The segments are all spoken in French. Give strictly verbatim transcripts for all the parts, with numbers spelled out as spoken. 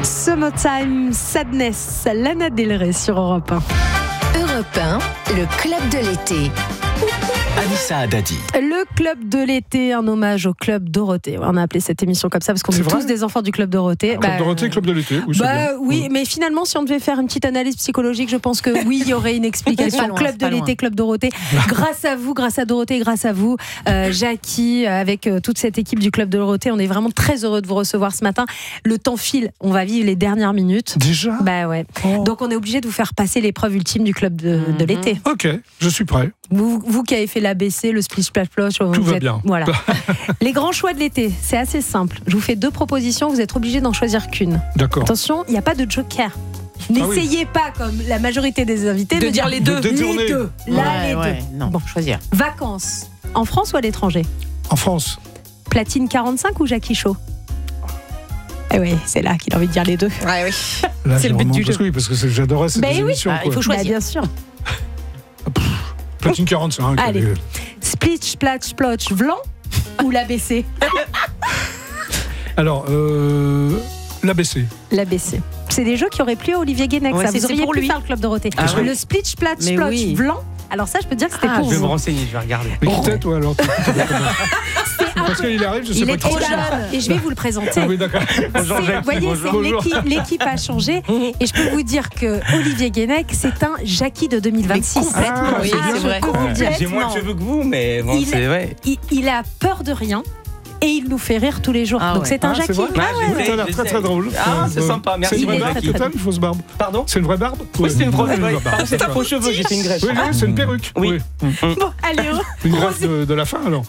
Summertime Sadness, Lana Del Rey sur Europe un. Europe un, le club de l'été. Anissa Haddadi. Le club de l'été, un hommage au club Dorothée. On a appelé cette émission comme ça parce qu'on C'est est vrai tous des enfants du club Dorothée. Club Bah, Dorothée, Club de l'été. Oui, c'est Bah bien. oui, Ouais. mais finalement, si on devait faire une petite analyse psychologique, je pense que oui, il y aurait une explication. Pas loin, Club c'est de pas l'été, loin. Club Dorothée. Grâce à vous, grâce à Dorothée, grâce à vous, euh, Jackie, euh, avec euh, toute cette équipe du club de Dorothée, on est vraiment très heureux de vous recevoir ce matin. Le temps file, on va vivre les dernières minutes. Déjà Bah ouais. Oh. Donc on est obligé de vous faire passer l'épreuve ultime du club de, de l'été. Ok, je suis prêt. Vous, vous qui avez fait l'A B C, le split splash splash, Tout vous va êtes- bien. Voilà. Les grands choix de l'été, c'est assez simple. Je vous fais deux propositions, vous êtes obligé d'en choisir qu'une. D'accord. Attention, il n'y a pas de joker. oui. N'essayez pas, comme la majorité des invités, De dire les deux. De détourner. Les deux. Là, Ouais, les ouais, deux. non, Bon. choisir. Vacances, en France ou à l'étranger? En France. Platine quarante-cinq ou Jackie Chaud? Eh oui, c'est là qu'il a envie de dire les deux. Ouais, oui. Là, C'est le but vraiment- du parce jeu. que Oui, parce que c'est- j'adorais cette Ben oui. émission. Ah, il faut Bah, choisir. bien sûr. Platine quarante-cinq. Allez. allez. Split, splash, splotch, Vlan ou l'A B C? Alors, euh, l'A B C. L'A B C. C'est des jeux qui auraient plu à Olivier Guénec. Ouais, ça. c'est- Vous c'est auriez pour pu lui. faire le club Dorothée. Ah le oui. split, splash, Mais splotch, oui. Vlan. Alors ça, je peux te dire que c'était Ah, pour Je vais vous. me renseigner, je vais regarder. Mais qui t'es, toi, alors C'est un Parce peu- qu'il arrive, je sais Il pas est qui trop c'est. jeune et je vais vous le présenter. Ah oui, d'accord. Bonjour, C'est- Jackie, vous voyez, bonjour. c'est l'équipe, l'équipe a changé et je peux vous dire que Olivier Guénec, c'est un Jackie de deux mille vingt-six. complètement, Ah, oui, c'est c'est bien. vrai. Je peux vous le dire. J'ai moins de cheveux que vous, mais bon, Il- c'est vrai. Il, il a peur de rien et il nous fait rire tous les jours. Ah Donc ouais. c'est un Ah, c'est Jackie. vrai Ah, Ah ouais, j'ai Oui, ouais. t'as l'air très très drôle. Ah, c'est Euh, sympa, merci. C'est une vraie Il est barbe très, que très t'as, une fausse barbe? Pardon? C'est une vraie barbe? Oui, c'est une vraie grosse barbe. barbe. C'est un faux cheveux, j'ai fait une greffe. Oui, oui, c'est une perruque. Oui. Bon, allez, Une greffe de, de la fin, alors.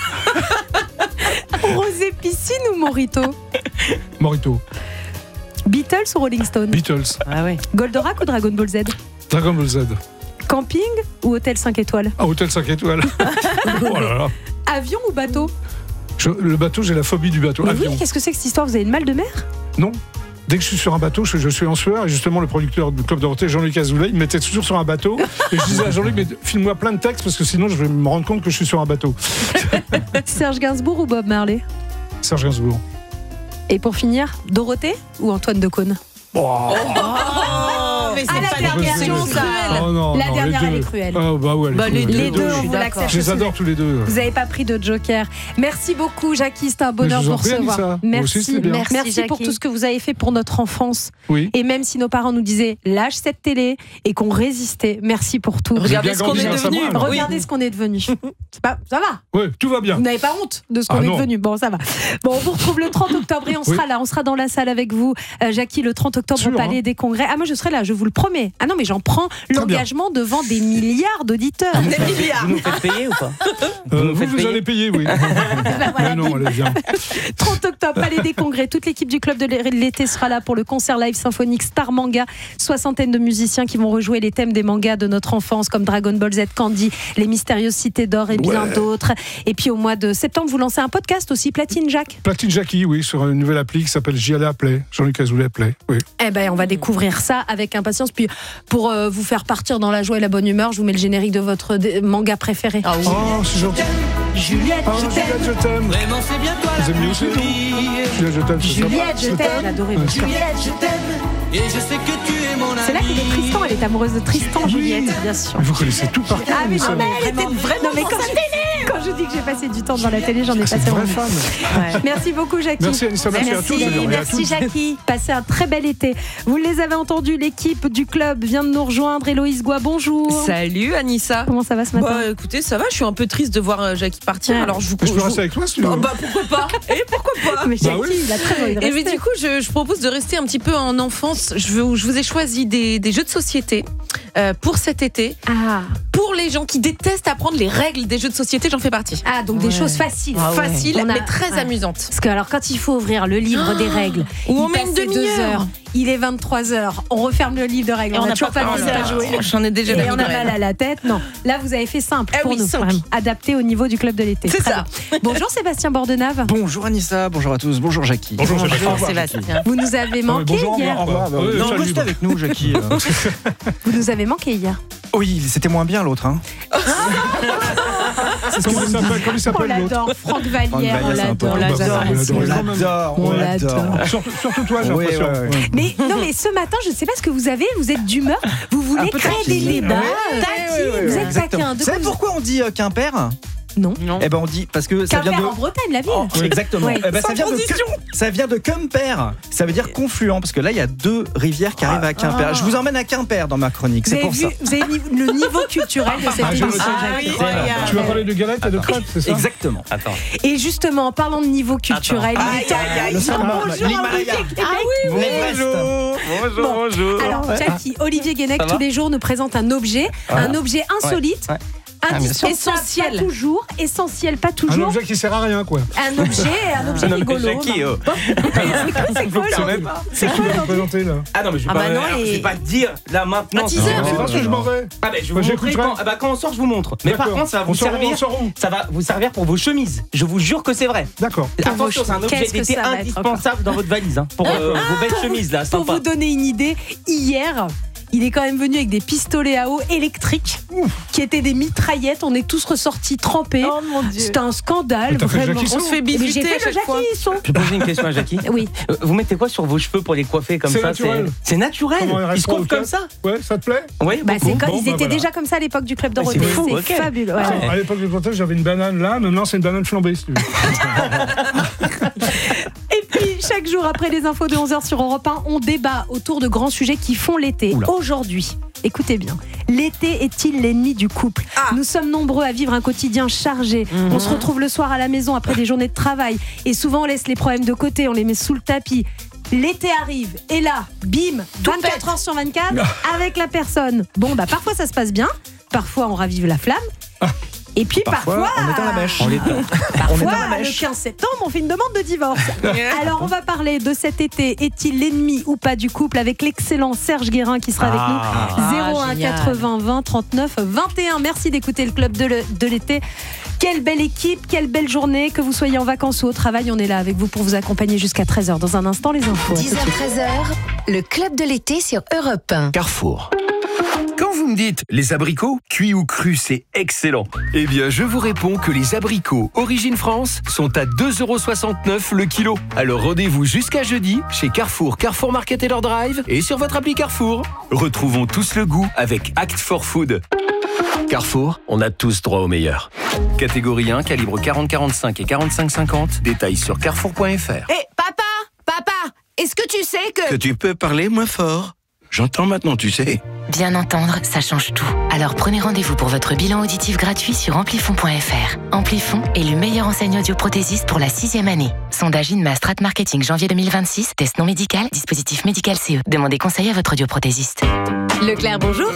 Rosé Piscine ou Morito? Morito. Beatles ou Rolling Stone? Beatles. Ah ouais. Goldorak ou Dragon Ball Z? Dragon Ball Z. Camping ou hôtel cinq étoiles? Ah, hôtel cinq étoiles. Oh là là. Avion ou bateau? Je- le bateau, j'ai la phobie du bateau. Mais Avion. oui, qu'est-ce que c'est que cette histoire? Vous avez une mal de mer? Non. Dès que je suis sur un bateau, je, je suis en sueur. Et justement, le producteur du Club Dorothée, Jean-Luc Azoulay, il me mettait toujours sur un bateau. Et je disais à Jean-Luc, mais file-moi plein de textes parce que sinon, je vais me rendre compte que je suis sur un bateau. Serge Gainsbourg ou Bob Marley? Serge Gainsbourg. Et pour finir, Dorothée ou Antoine Decaune? Oh, mais Ah, la c'est pas dernière, des questions, c'est ça. cruel. oh non, La non, dernière, les elle deux. est cruelle. Ah, bah ouais, elle est Bah, les cruelle. Les deux, je suis on vous d'accord. l'accepte. Je les adore tous les deux. Vous n'avez pas pris de joker. Merci beaucoup, Jackie. C'était un bonheur Mais de je vous vous en prie, recevoir. Anissa. Vous aussi, Merci, c'était bien. merci, Merci, pour Jackie. tout ce que vous avez fait pour notre enfance. Oui. Et même si nos parents nous disaient lâche cette télé et qu'on résistait, merci pour tout. Regardez bien ce qu'on grandi est grâce à devenu. moi, alors. Regardez ce qu'on est devenu. C'est pas, ça va. Ouais, tout va bien. Vous n'avez pas honte de ce qu'on Ah est non. devenu. Bon, ça va. Bon, on vous retrouve le trente octobre et on Oui. sera là. On sera dans la salle avec vous, euh, Jackie, le trente octobre Sûr, au Palais hein. des Congrès. Ah, moi, je serai là, je vous le promets. Ah non, mais j'en prends bien. l'engagement devant des milliards d'auditeurs. Des milliards. Vous nous faites payer ou pas? Euh, nous vous, faites vous payer allez payer, oui. Bah, voilà, Mais non, bim. allez, viens. trente octobre, Palais des Congrès. Toute l'équipe du Club de l'été sera là pour le concert live symphonique Star Manga. Soixantaine de musiciens qui vont rejouer les thèmes des mangas de notre enfance, comme Dragon Ball Z, Candy, Les Mystérieuses Cités d'Or et bien Ouais. d'autres. Et puis au mois de septembre, vous lancez un podcast aussi, Platine Jacques. Platine Jackie, oui, sur une nouvelle appli qui s'appelle J'y allais à Play. Jean-Luc Azoulay Play, oui. Eh ben, on va découvrir ça avec impatience. Puis pour euh, vous faire partir dans la joie et la bonne humeur, je vous mets le générique de votre dé- manga préféré. Ah oui. Oh, c'est gentil. Juliette, Oh, je t'aime. Juliette, je t'aime. Vraiment, c'est bien toi Vous aimez aussi, non Juliette, je t'aime. c'est sympa. Juliette, je t'aime. J'adorais. Ouais. Juliette, je t'aime. Et je sais que tu es mon ami. C'est là qu'il est Tristan. Elle est amoureuse de Tristan, Juliette, bien sûr. Vous connaissez tout par cœur. Ah, mais Anissa. non, mais elle était vraiment. Non, mais quand, je, quand je dis que j'ai passé du temps devant la télé, j'en ai Ah, c'est une passé vraie vraiment. femme. Ouais. Merci beaucoup, Jackie. Merci, Anissa. Merci, à tous. Merci, d'ailleurs, et à merci toutes. Jackie. Passez un très bel été. Vous les avez entendus, l'équipe du club vient de nous rejoindre. Héloïse Goua, bonjour. Salut Anissa. Comment ça va ce matin? Bah écoutez, ça va, je suis un peu triste de voir euh, Jackie partir. Ouais. Alors je vous Je peux je rester vous- avec toi si tu veux. Oh, bah pourquoi pas? Et pourquoi pas? Mais Jackie, Bah oui. il a très envie de Et mais rester. du coup, je, je propose de rester un petit peu en enfance. Je, veux- je vous ai choisi des, des jeux de société euh, pour cet été. Ah. Pour les gens qui détestent apprendre les règles des jeux de société, j'en fais partie. ah, donc des Ouais. choses faciles. Ah ouais. Facile, On a- mais très ouais. amusantes. Parce que alors quand il faut ouvrir le livre des règles, Ou il on met une passait deux demi-heure. heures, il est vingt-trois heures, on referme le livre de règles, Et on on n'a n'a toujours pas pas parlé commencé à jouer. J'en ai déjà Et la on a migraine. mal à la tête. Non, là vous avez fait simple Ah pour oui, nous, simple. vraiment. Adapté au niveau du club de l'été. C'est Très ça. bien. Bonjour Sébastien Bordenave. Bonjour Anissa, bonjour à tous, bonjour Jackie. Bonjour, Bonjour Sébastien. Vous nous avez manqué bonjour, hier. au revoir. Au revoir. Ouais, Non, salut. reste avec nous, Jackie. euh. Vous nous avez manqué hier. Oui, c'était moins bien l'autre. Hein. Comment il s'appelle, comment il On s'appelle l'autre? l'adore, Franck Vallière, Franck Vallière, on c'est un peu- l'adore. on l'adore, on on l'adore. l'adore, On on l'adore. Surtout, surtout toi, j'ai Oui, l'impression. ouais, ouais. Ouais. Mais non, mais ce matin, je ne sais pas ce que vous avez, vous êtes d'humeur, vous voulez Un peu créer des taquine. débats. Ouais, Taquine, ouais, ouais, vous ouais, êtes exactement. taquin. De Vous quoi savez vous- pourquoi on dit euh, Quimper? Non. Non. Eh ben on dit parce que ça vient Quimper de en Bretagne, la ville. Oh, exactement. Ouais. Eh ben, ça, Sans vient de, transition. ça vient de Quimper. Ça veut dire confluent parce que là il y a deux rivières qui arrivent à Quimper. Ah. Je vous emmène à Quimper dans ma chronique. Vous C'est avez pour vu, ça. vous avez vu le niveau culturel de cette Ah, j'ai émission, noté. Jacques. Incroyable. Tu vas parler de galettes et de crêpes, c'est ça? Exactement. Attends. Et justement, en parlant de niveau culturel, Attends. il est temps- Aïe, aïe, aïe. Bonjour, L'Himalaya. Olivier Québec. L'Everest. Bonjour, Bon, bonjour. Alors, Jackie, Olivier Guénec, Ça va tous les jours, nous présente un objet, un objet insolite, Ouais, ouais. Ah, bien sûr. indispensable, Essentiel. pas toujours, essentiel, pas Un toujours, objet qui sert à rien, quoi. un objet, un objet Non, mais rigolo. Jackie, oh. Bon. C'est quoi, c'est quoi C'est aujourd'hui même- C'est C'est qui quoi va nous aujourd'hui présenter là? Ah non mais je vais Ah pas, bah non, alors, et- je vais pas te dire là maintenant. Un teaser. si- C'est parce que je m'en vais. Ah bah je Moi, vous montrerai j'écouterai. quand, ah bah, quand on sort je vous montre. Mais par D'accord. contre ça va On vous sort où, servir. on sort où Ça va vous servir pour vos chemises. Je vous jure que c'est vrai. D'accord. Attention, c'est un objet Qu'est-ce que d'été ça va être indispensable dans votre valise hein, pour euh, vos belles chemises là, Pour sympa. vous donner une idée, hier, il est quand même venu avec des pistolets à eau électriques qui étaient des mitraillettes. On est tous ressortis trempés. Oh mon Dieu. C'était un scandale, Mais t'as fait le vraiment. Jackie On se fait Mais j'ai bisuter fait à le chaque fois. Jackie Son. Je vais poser une question à Jackie. Oui. Euh, Vous mettez quoi sur vos cheveux pour les coiffer comme C'est ça naturel. C'est naturel. Comment, il reste Ils se trois coiffent ou comme quatre ça. Ouais, ça te plaît? Oui. Bah, c'est beaucoup. comme- Bon, ils bah, étaient voilà. déjà comme ça à l'époque du Club Ah, Dorothée. c'est fou, C'est ok. fabuleux. ouais. À l'époque du protège, j'avais une banane là, maintenant c'est une banane flambée, si tu veux. Et puis, chaque jour après les infos de onze heures sur Europe un, on débat autour de grands sujets qui font l'été. Oula. Aujourd'hui, écoutez bien, l'été est-il l'ennemi du couple? Nous sommes nombreux à vivre un quotidien chargé. On se retrouve le soir à la maison après des journées de travail. Et souvent, on laisse les problèmes de côté, on les met sous le tapis. L'été arrive, et là, bim, vingt-quatre heures sur vingt-quatre, avec la personne. Bon, bah parfois ça se passe bien, parfois on ravive la flamme. Et puis parfois, Parfois, on éteint la mèche. On l'éteint. Parfois, éteint la le mèche. quinze septembre, on fait une demande de divorce. Alors, on va parler de cet été. Est-il l'ennemi ou pas du couple avec l'excellent Serge Guérin qui sera avec Ah. nous. zéro un génial. quatre-vingts vingt trente-neuf vingt et un. Merci d'écouter le club de le- de l'été. Quelle belle équipe, quelle belle journée. Que vous soyez en vacances ou au travail, on est là avec vous pour vous accompagner jusqu'à treize heures. Dans un instant, les infos. À tout de dix heures suite. treize heures, le club de l'été sur Europe un. Carrefour. Quand vous me dites les abricots, cuits ou crus, c'est excellent. Eh bien, je vous réponds que les abricots Origine France sont à deux euros soixante-neuf le kilo. Alors rendez-vous jusqu'à jeudi chez Carrefour, Carrefour Market et leur drive et sur votre appli Carrefour. Retrouvons tous le goût avec Act for Food. Carrefour, on a tous droit au meilleur. Catégorie un, calibre quarante quarante-cinq et quarante-cinq cinquante. Détails sur carrefour point f r. Hé, papa, papa, est-ce que tu sais que... Que tu peux parler moins fort. J'entends maintenant, tu sais. Bien entendre, ça change tout. Alors prenez rendez-vous pour votre bilan auditif gratuit sur amplifon point f r. Amplifon est le meilleur enseigne audioprothésiste pour la sixième année. Sondage INMA Strat Marketing janvier deux mille vingt-six. Test non médical, dispositif médical C E. Demandez conseil à votre audioprothésiste. Leclerc, bonjour.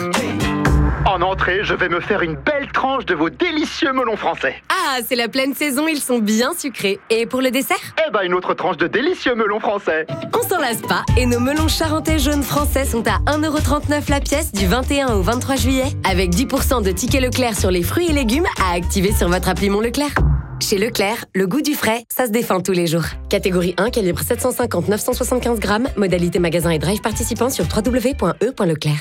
En entrée, je vais me faire une belle tranche de vos délicieux melons français. Ah, c'est la pleine saison, ils sont bien sucrés. Et pour le dessert? Eh ben, une autre tranche de délicieux melons français. On s'en lasse pas. Et nos melons charentais jaunes français sont à un euro trente-neuf la pièce du vingt et un au vingt-trois juillet. Avec dix pour cent de tickets Leclerc sur les fruits et légumes à activer sur votre appli Mon Leclerc. Chez Leclerc, le goût du frais, ça se défend tous les jours. Catégorie un, calibre sept cent cinquante neuf cent soixante-quinze grammes. Modalité magasin et drive participant sur w w w point e point leclerc.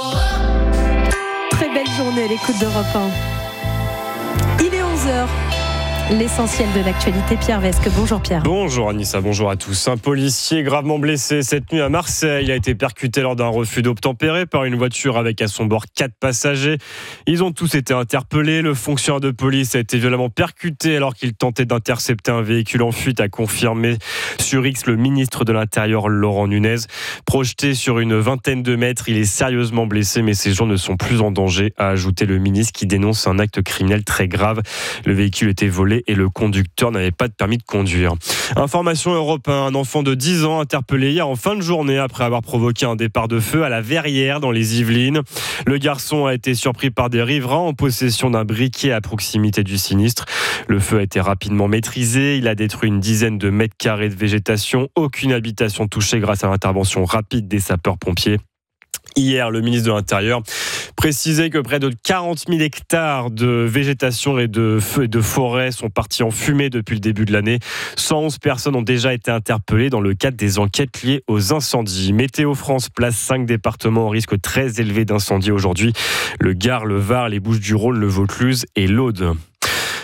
Très belle journée à l'écoute d'Europe un. Il est onze heures. L'essentiel de l'actualité, Pierre Vesque. Bonjour Pierre. Bonjour Anissa, bonjour à tous. Un policier gravement blessé cette nuit à Marseille a été percuté lors d'un refus d'obtempérer par une voiture avec à son bord quatre passagers. Ils ont tous été interpellés. Le fonctionnaire de police a été violemment percuté alors qu'il tentait d'intercepter un véhicule en fuite, a confirmé sur X le ministre de l'Intérieur Laurent Nunez. Projeté sur une vingtaine de mètres, il est sérieusement blessé mais ses jours ne sont plus en danger, a ajouté le ministre qui dénonce un acte criminel très grave. Le véhicule était volé et le conducteur n'avait pas de permis de conduire. Information Europe un, un enfant de dix ans interpellé hier en fin de journée après avoir provoqué un départ de feu à la Verrière dans les Yvelines. Le garçon a été surpris par des riverains en possession d'un briquet à proximité du sinistre. Le feu a été rapidement maîtrisé. Il a détruit une dizaine de mètres carrés de végétation. Aucune habitation touchée grâce à l'intervention rapide des sapeurs-pompiers. Hier, le ministre de l'Intérieur précisait que près de quarante mille hectares de végétation et de feux et de forêts sont partis en fumée depuis le début de l'année. cent onze personnes ont déjà été interpellées dans le cadre des enquêtes liées aux incendies. Météo France place cinq départements au risque très élevé d'incendie aujourd'hui. Le Gard, le Var, les Bouches-du-Rhône, le Vaucluse et l'Aude.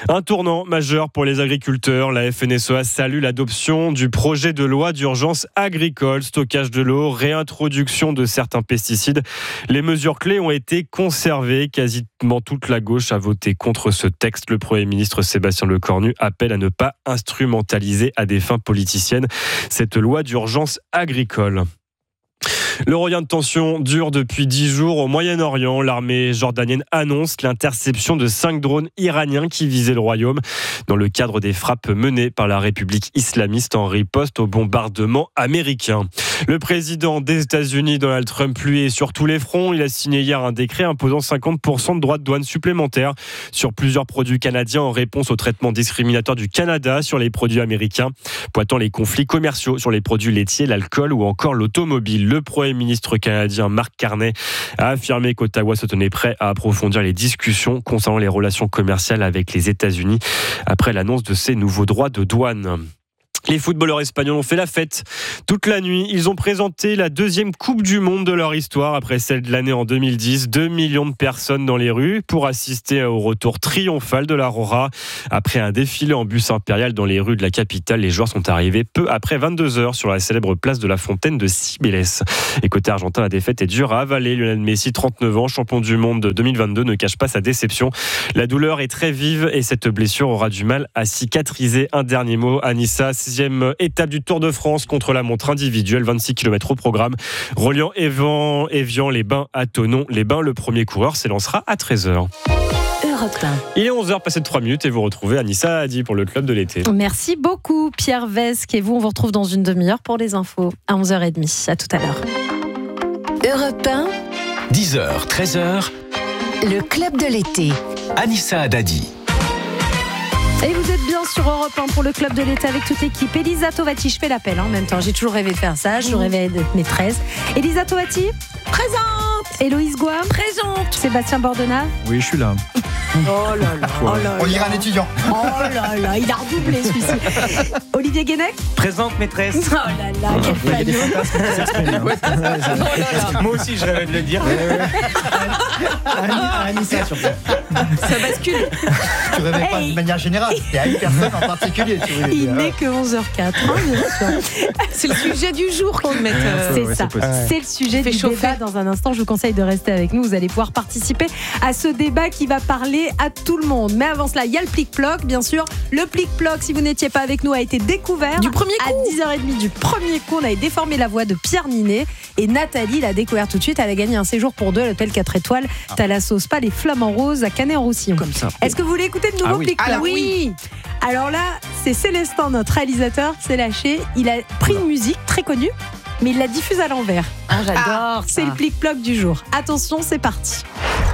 Un tournant majeur pour les agriculteurs. La F N S E A salue l'adoption du projet de loi d'urgence agricole, stockage de l'eau, réintroduction de certains pesticides. Les mesures clés ont été conservées. Quasiment toute la gauche a voté contre ce texte. Le Premier ministre Sébastien Lecornu appelle à ne pas instrumentaliser à des fins politiciennes cette loi d'urgence agricole. Le regain de tension dure depuis dix jours au Moyen-Orient. L'armée jordanienne annonce l'interception de cinq drones iraniens qui visaient le royaume dans le cadre des frappes menées par la République islamiste en riposte au bombardement américain. Le président des États-Unis, Donald Trump, lui, est sur tous les fronts. Il a signé hier un décret imposant cinquante pour cent de droits de douane supplémentaires sur plusieurs produits canadiens en réponse au traitement discriminatoire du Canada sur les produits américains, pointant les conflits commerciaux sur les produits laitiers, l'alcool ou encore l'automobile. Le Premier ministre canadien Mark Carney a affirmé qu'Ottawa se tenait prêt à approfondir les discussions concernant les relations commerciales avec les États-Unis après l'annonce de ces nouveaux droits de douane. Les footballeurs espagnols ont fait la fête toute la nuit. Ils ont présenté la deuxième Coupe du Monde de leur histoire après celle de l'année en deux mille dix. Deux millions de personnes dans les rues pour assister au retour triomphal de l'Aurora. Après un défilé en bus impérial dans les rues de la capitale, les joueurs sont arrivés peu après vingt-deux heures sur la célèbre place de la Fontaine de Cibeles. Et côté argentin, la défaite est dure à avaler. Lionel Messi, trente-neuf ans, champion du monde deux mille vingt-deux, ne cache pas sa déception. La douleur est très vive et cette blessure aura du mal à cicatriser. Un dernier mot, Anissa, sixième étape du Tour de France contre la montre individuelle, vingt-six kilomètres au programme, reliant Évian, Évian les Bains à Thonon les Bains. Le premier coureur s'élancera à treize heures. Europe un. Il est onze heures passé de trois minutes et vous retrouvez Anissa Hadi pour le club de l'été. Merci beaucoup Pierre Vesque, et vous, on vous retrouve dans une demi-heure pour les infos à onze heures trente. À tout à l'heure. Europe un, dix heures, treize heures, le club de l'été. Anissa Haddadi. Et vous êtes bien sur Europe un pour le club de l'été avec toute l'équipe. Elisa Tovati, je fais l'appel hein, en même temps. J'ai toujours rêvé de faire ça, j'ai toujours rêvé d'être maîtresse. Elisa Tovati, présente. Héloïse Goua, présente. Sébastien Bordona. Oui, je suis là. Oh là là, oh là On dirait un étudiant. Oh là là, il a redoublé celui-ci. Olivier Guénec. Présente maîtresse. Oh là là, quel faillot. Moi aussi, je rêvais de le dire. Anissa, surtout. Ça bascule. Tu rêvais hey. pas de manière générale, c'était à une personne en particulier. Tu voulais il dire. n'est que onze heures quatre. Hein, bien sûr. C'est le sujet du jour qu'on met. Euh, c'est ouais, ça. c'est, c'est le sujet du chauffer. débat. Dans un instant, je vous conseille de rester avec nous. Vous allez pouvoir participer à ce débat qui va parler à tout le monde. Mais avant cela, il y a le plic-ploc, bien sûr. Le plic-ploc, si vous n'étiez pas avec nous, a été découvert du premier coup. À dix heures trente du premier coup. On avait déformé la voix de Pierre Ninet et Nathalie l'a découvert tout de suite. Elle a gagné un séjour pour deux à l'hôtel quatre étoiles. Ah. Thalassos Spa, les Flamants Roses à Canet-en-Roussillon. Comme ça. Est-ce que vous voulez écouter le nouveau ah oui. plic-ploc? Alors oui. Alors là, c'est Célestin, notre réalisateur, s'est lâché. Il a pris une musique très connue, mais il la diffuse à l'envers. Ah, j'adore. Ah, c'est le plic-ploc du jour. Attention, c'est parti.